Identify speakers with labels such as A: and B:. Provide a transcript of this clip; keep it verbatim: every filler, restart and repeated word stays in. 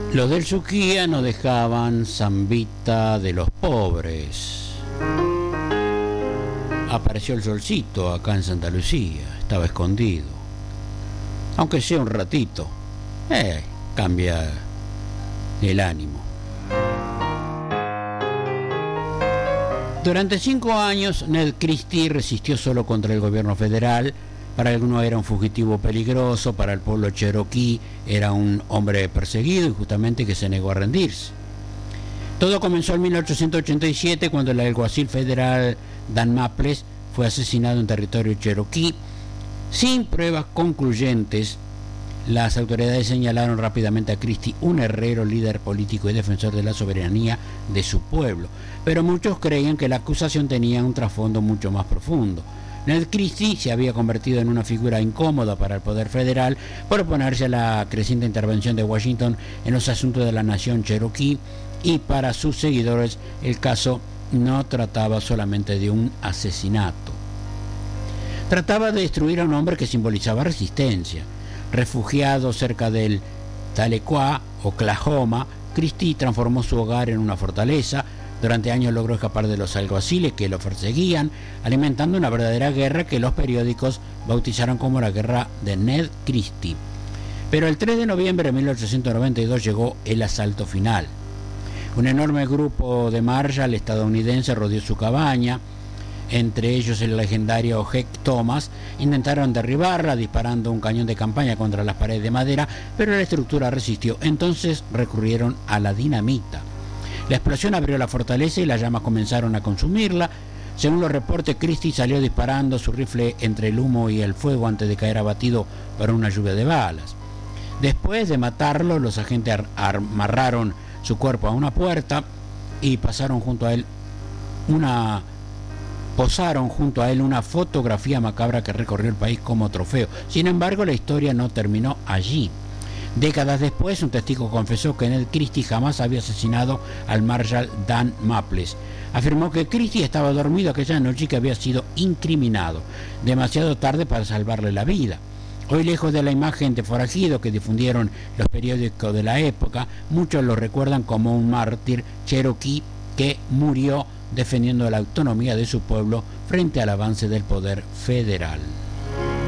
A: Los del Suquía no dejaban zambita de los pobres. Apareció el solcito acá en Santa Lucía, estaba escondido. Aunque sea un ratito, eh, cambia el ánimo. Durante cinco años, Ned Christie resistió solo contra el gobierno federal. Para algunos era un fugitivo peligroso, para el pueblo cherokee era un hombre perseguido y justamente que se negó a rendirse. Todo comenzó en mil ochocientos ochenta y siete cuando el alguacil federal Dan Maples fue asesinado en territorio cherokee. Sin pruebas concluyentes, las autoridades señalaron rápidamente a Christie un herrero, líder político y defensor de la soberanía de su pueblo, pero muchos creían que la acusación tenía un trasfondo mucho más profundo. Ned Christie se había convertido en una figura incómoda para el poder federal por oponerse a la creciente intervención de Washington en los asuntos de la nación cherokee, y para sus seguidores el caso no trataba solamente de un asesinato. Trataba de destruir a un hombre que simbolizaba resistencia. Refugiado cerca del Tahlequah, Oklahoma, Christie transformó su hogar en una fortaleza. Durante años logró escapar de los alguaciles que lo perseguían, alimentando una verdadera guerra que los periódicos bautizaron como la guerra de Ned Christie. Pero el tres de noviembre de mil ochocientos noventa y dos llegó el asalto final. Un enorme grupo de Marshall estadounidense rodeó su cabaña, entre ellos el legendario Heck Thomas. Intentaron derribarla disparando un cañón de campaña contra las paredes de madera, pero la estructura resistió. Entonces recurrieron a la dinamita. La explosión abrió la fortaleza y las llamas comenzaron a consumirla. Según los reportes, Christie salió disparando su rifle entre el humo y el fuego antes de caer abatido por una lluvia de balas. Después de matarlo, los agentes amarraron su cuerpo a una puerta y pasaron junto a él una posaron junto a él una fotografía macabra que recorrió el país como trofeo. Sin embargo, la historia no terminó allí. Décadas después, un testigo confesó que Ned Christie jamás había asesinado al Marshal Dan Maples. Afirmó que Christie estaba dormido aquella noche y que había sido incriminado demasiado tarde para salvarle la vida. Hoy, lejos de la imagen de forajido que difundieron los periódicos de la época, muchos lo recuerdan como un mártir cherokee que murió defendiendo la autonomía de su pueblo frente al avance del poder federal.